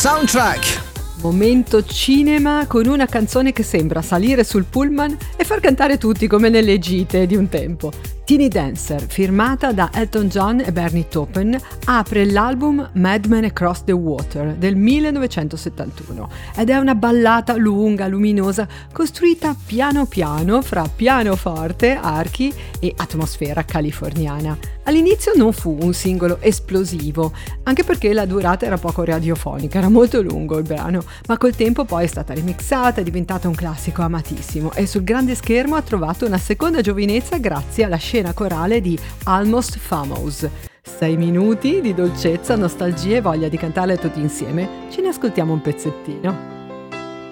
Soundtrack. Momento cinema con una canzone che sembra salire sul pullman e far cantare tutti come nelle gite di un tempo. Teeny Dancer, firmata da Elton John e Bernie Taupin, apre l'album Mad Men Across the Water del 1971 ed è una ballata lunga, luminosa, costruita piano piano fra pianoforte, archi e atmosfera californiana. All'inizio non fu un singolo esplosivo, anche perché la durata era poco radiofonica, era molto lungo il brano, ma col tempo poi è stata remixata, è diventata un classico amatissimo e sul grande schermo ha trovato una seconda giovinezza grazie alla scena corale di Almost Famous. 6 minuti di dolcezza, nostalgia e voglia di cantarle tutti insieme. Ce ne ascoltiamo un pezzettino.